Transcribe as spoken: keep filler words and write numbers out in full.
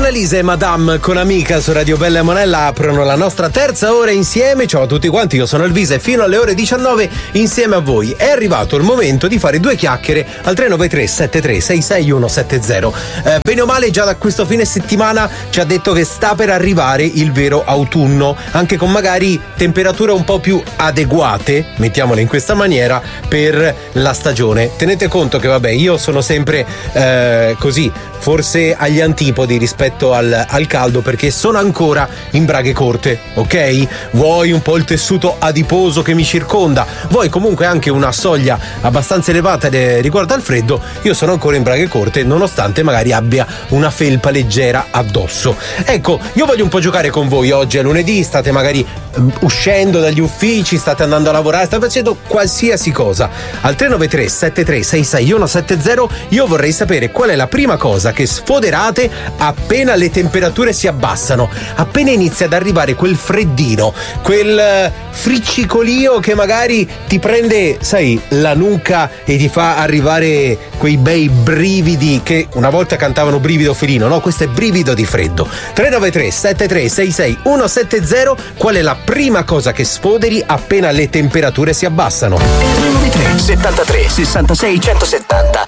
Annalisa e Madame con Amica su Radio Bella e Monella aprono la nostra terza ora insieme. Ciao a tutti quanti, io sono Elvisa e fino alle ore diciannove insieme a voi. È arrivato il momento di fare due chiacchiere al tre nove tre sette tre sei sei uno sette zero. Eh, bene o male, già da questo fine settimana ci ha detto che sta per arrivare il vero autunno, anche con magari temperature un po' più adeguate, mettiamole in questa maniera, per la stagione. Tenete conto che vabbè, io sono sempre eh, così, forse agli antipodi rispetto al, al caldo, perché sono ancora in braghe corte, ok? Vuoi un po' il tessuto adiposo che mi circonda, vuoi comunque anche una soglia abbastanza elevata de, riguardo al freddo, io sono ancora in braghe corte nonostante magari abbia una felpa leggera addosso. Ecco, io voglio un po' giocare con voi oggi, è lunedì, state magari uscendo dagli uffici, state andando a lavorare, state facendo qualsiasi cosa. Al tre nove tre sette tre sei sei uno sette zero io vorrei sapere qual è la prima cosa che sfoderate appena le temperature si abbassano, appena inizia ad arrivare quel freddino, quel friccicolio che magari ti prende, sai, la nuca e ti fa arrivare quei bei brividi che una volta cantavano brivido felino, no? Questo è brivido di freddo. tre nove tre sette tre sei sei uno sette zero, qual è la prima cosa che sfoderi appena le temperature si abbassano? tre nove tre settantatré sessantasei centosettanta.